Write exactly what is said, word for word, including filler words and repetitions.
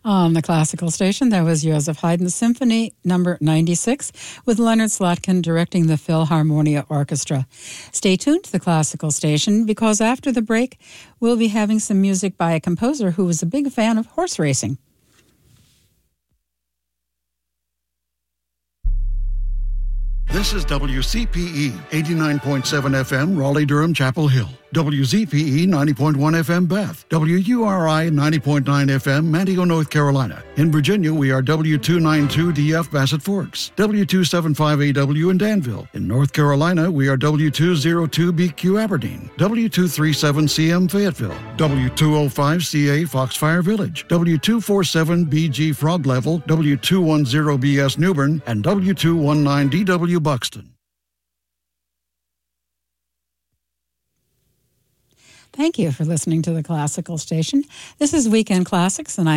On the classical station, that was Joseph Haydn's Symphony number ninety-six, with Leonard Slatkin directing the Philharmonia Orchestra. Stay tuned to the classical station, because after the break, we'll be having some music by a composer who was a big fan of horse racing. This is W C P E, eighty-nine point seven F M, Raleigh-Durham, Chapel Hill. W Z P E, ninety point one F M, Bath. W U R I, ninety point nine F M, Manteo, North Carolina. In Virginia, we are W two ninety-two D F, Bassett Forks. W two seventy-five A W in Danville. In North Carolina, we are W two oh two B Q, Aberdeen. W two thirty-seven C M, Fayetteville. W two oh five C A, Foxfire Village. W two forty-seven B G, Frog Level. W two ten B S, Newbern. And W two nineteen D W, Buxton. Thank you for listening to the Classical Station. This is Weekend Classics, and I